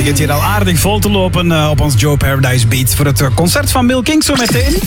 begint hier al aardig vol te lopen op ons Joe Paradise Beach voor het concert van Milk Inc. zo meteen.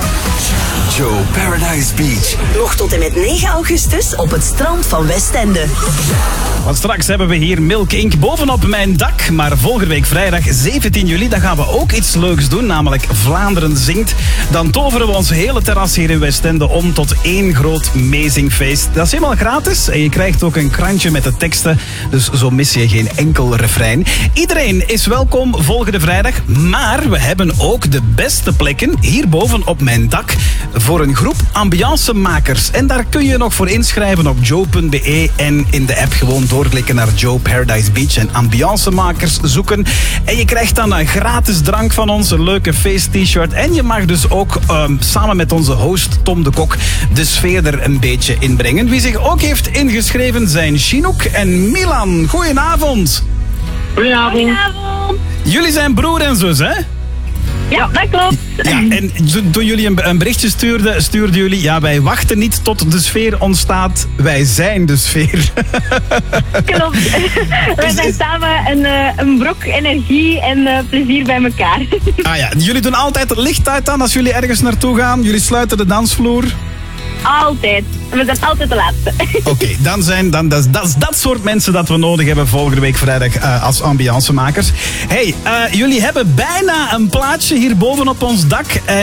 Joe Paradise Beach. Nog tot en met 9 augustus op het strand van Westende. Want straks hebben we hier Milk Inc. bovenop mijn dak. Maar volgende week vrijdag 17 juli, dan gaan we ook iets leuks doen. Namelijk Vlaanderen zingt. Dan toveren we ons hele terras hier in Westende om tot één groot meezingfeest. Dat is helemaal gratis. En je krijgt ook een krantje met de teksten. Dus zo mis je geen enkel refrein. Iedereen is welkom volgende vrijdag. Maar we hebben ook de beste plekken hierboven op mijn dak voor een groep ambiancemakers. En daar kun je nog voor inschrijven op joe.be en in de app gewoon doorklikken naar Joe Paradise Beach en ambiancemakers zoeken. En je krijgt dan een gratis drank van ons, een leuke feest-t-shirt. En je mag dus ook samen met onze host Tom de Kok de sfeer er een beetje inbrengen. Wie zich ook heeft ingeschreven zijn Chinook en Milan. Goedenavond. Goedenavond. Jullie zijn broer en zus, hè? Ja, dat klopt. Ja, en toen jullie een berichtje stuurden jullie... Ja, wij wachten niet tot de sfeer ontstaat. Wij zijn de sfeer. Klopt. We zijn samen een brok energie en plezier bij elkaar. Ah ja, jullie doen altijd het licht uit dan als jullie ergens naartoe gaan. Jullie sluiten de dansvloer. Altijd. We zijn altijd de laatste. Oké, dat is dat soort mensen dat we nodig hebben volgende week vrijdag als ambiancemakers. Hey, jullie hebben bijna een plaatsje hier boven op ons dak.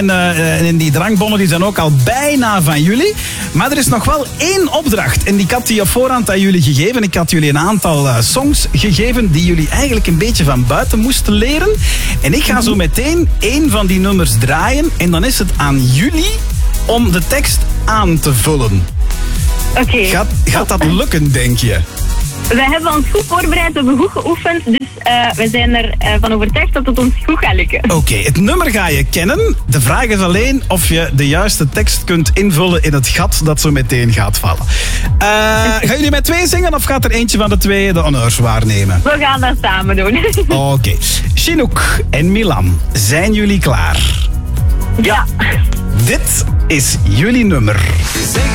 En die drankbonnen die zijn ook al bijna van jullie. Maar er is nog wel één opdracht. En ik had die op voorhand aan jullie gegeven. Ik had jullie een aantal songs gegeven die jullie eigenlijk een beetje van buiten moesten leren. En ik ga zo meteen één van die nummers draaien. En dan is het aan jullie om de tekst aan te vullen. Oké. Gaat dat lukken, denk je? We hebben ons goed voorbereid, we hebben goed geoefend. Dus we zijn ervan overtuigd dat het ons goed gaat lukken. Oké, het nummer ga je kennen. De vraag is alleen of je de juiste tekst kunt invullen in het gat dat zo meteen gaat vallen. Gaan jullie met twee zingen of gaat er eentje van de twee de honneurs waarnemen? We gaan dat samen doen. Oké. Chinook en Milan, zijn jullie klaar? Ja. Dit is jullie nummer.